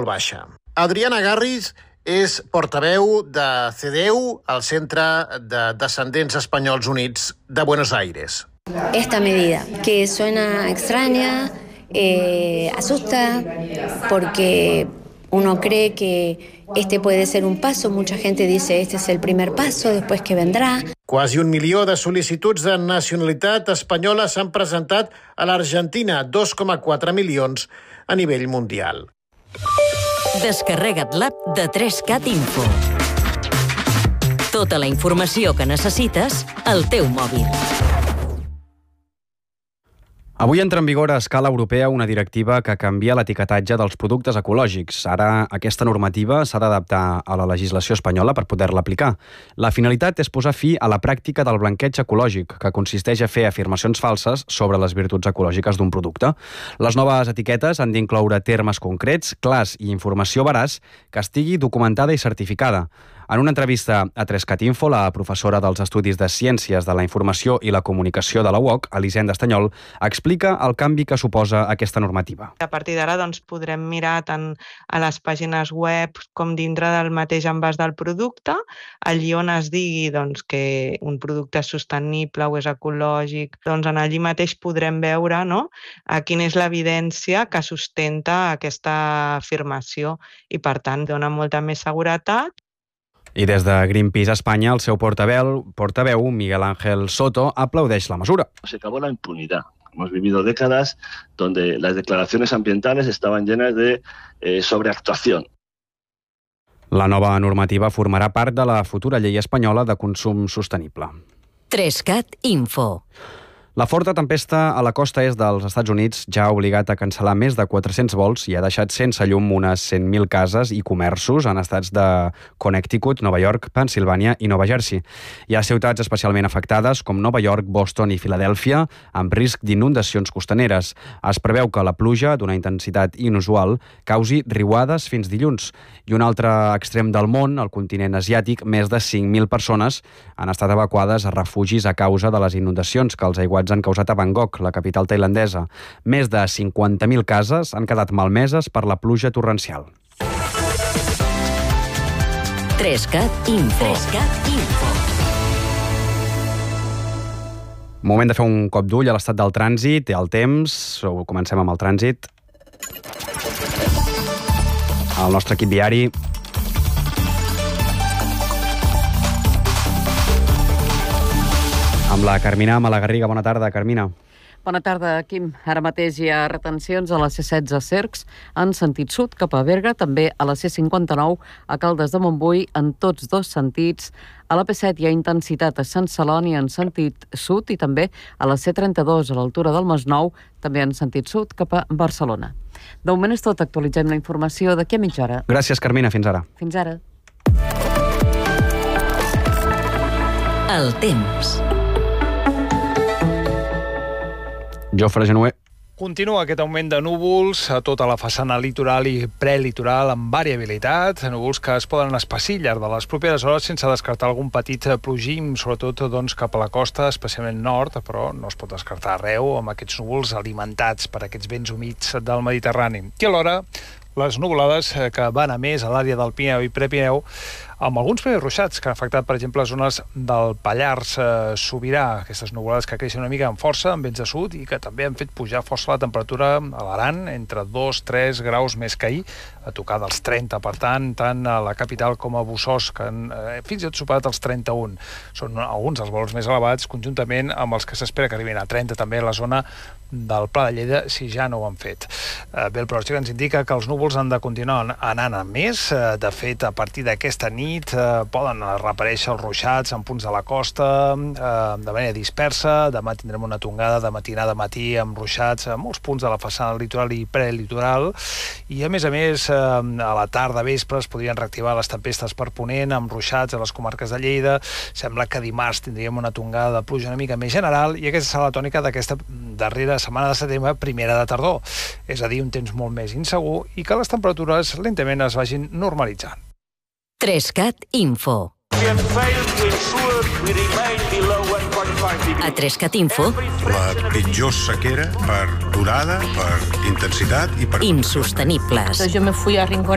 baixa. Adriana Garris és portaveu de CDU, el Centre de Descendents Espanyols Units de Buenos Aires. Esta medida, que suena extraña, asusta, porque uno cree que este puede ser un paso. Mucha gente dice este es el primer paso, después que vendrá. Quasi 1 milió de sol·licituds de nacionalitat espanyola s'han presentat a l'Argentina, 2,4 milions a nivell mundial. Descarrega't l'app de 3Cat Info. Tota la informació que necessites al teu mòbil. Avui entra en vigor a escala europea una directiva que canvia l'etiquetatge dels productes ecològics. Ara aquesta normativa s'ha d'adaptar a la legislació espanyola per poder-la aplicar. La finalitat és posar fi a la pràctica del blanqueig ecològic, que consisteix a fer afirmacions falses sobre les virtuts ecològiques d'un producte. Les noves etiquetes han d'incloure termes concrets, clars i informació veraç que estigui documentada i certificada. En una entrevista a 3Cat Info, la professora dels Estudis de Ciències de la Informació i la Comunicació de la UOC, Elisenda Estanyol, explica el canvi que suposa aquesta normativa. A partir d'ara podrem mirar tant a les pàgines web com dintre del mateix envàs del producte, allí on es digui que un producte és sostenible o és ecològic, en allí mateix podrem veure quina és l'evidència que sustenta aquesta afirmació i, per tant, dona molta més seguretat. I des de Greenpeace Espanya, el seu portaveu, Miguel Ángel Soto, aplaudeix la mesura. Se acabó la impunidad. Hemos vivido décadas donde las declaraciones ambientales estaban llenas de sobreactuación. La nova normativa formarà part de la futura llei espanyola de consum sostenible. 3Cat Info. La forta tempesta a la costa est dels Estats Units ja ha obligat a cancel·lar més de 400 vols i ha deixat sense llum unes 100.000 cases i comerços en estats de Connecticut, Nova York, Pennsilvània i Nova Jersey. Hi ha ciutats especialment afectades com Nova York, Boston i Filadèlfia, amb risc d'inundacions costaneres. Es preveu que la pluja, d'una intensitat inusual, causi riuades fins dilluns. I un altre extrem del món, el continent asiàtic, més de 5.000 persones han estat evacuades a refugis a causa de les inundacions que els aiguats han causat a Bangkok, la capital tailandesa. Més de 50.000 cases han quedat malmeses per la pluja torrencial. 3Cat Info. Moment de fer un cop d'ull a l'estat del trànsit i al temps. Comencem amb el trànsit. El nostre equip viari. Amb la Carmina Malagarriga. Bona tarda, Carmina. Bona tarda, Quim. Ara mateix hi ha retencions a la C16 a Cercs en sentit sud cap a Berga, també a la C59 a Caldes de Montbui en tots dos sentits. A la P7 hi ha intensitat a Sant Celoni en sentit sud i també a la C32 a l'altura del Masnou, també en sentit sud cap a Barcelona. De moment és tot. Actualitzem la informació d'aquí a mitja hora. Gràcies, Carmina. Fins ara. Fins ara. El temps. Jofre Genuer. Continua aquest augment de núvols a tota la façana litoral i prelitoral amb variabilitat, núvols que es poden espessir al llarg de les properes hores sense descartar algun petit plogim, sobretot cap a la costa, especialment nord, però no es pot descartar arreu amb aquests núvols alimentats per aquests vents humits del Mediterrani. I alhora, les nuvolades que van a més a l'àrea del Pirineu i Prepirineu, amb alguns primers ruixats que han afectat, per exemple, zones del Pallars Sobirà, aquestes nuvolades que creixen una mica amb força, amb vents de sud, i que també han fet pujar força la temperatura a l'Aran, entre 2-3 graus més que ahir, a tocar dels 30, per tant a la capital com a Bossòst, que han fins i tot superat els 31. Són alguns dels valors més elevats, conjuntament amb els que s'espera que arribin a 30, també a la zona del Pla de Lleida, si ja no ho han fet. Bé, el pronòstic ens indica que els núvols han de continuar anant a més. De fet, a partir d'aquesta nit poden reaparèixer els ruixats en punts de la costa de manera dispersa. Demà tindrem una tongada de matinada a matí amb ruixats a molts punts de la façana litoral i prelitoral. I a més, a la tarda, vespre, es podrien reactivar les tempestes per ponent amb ruixats a les comarques de Lleida. Sembla que dimarts tindríem una tongada de pluja una mica més general i aquesta serà la tònica d'aquesta darrera setmana de setembre, primera de tardor. És a dir, un temps molt més insegur i que les temperatures lentament es vagin normalitzant. 3Cat Info. A 3Cat Info. La pitjor sequera per durada, per intensitat i per... Insostenibles. Yo me fui a Rincón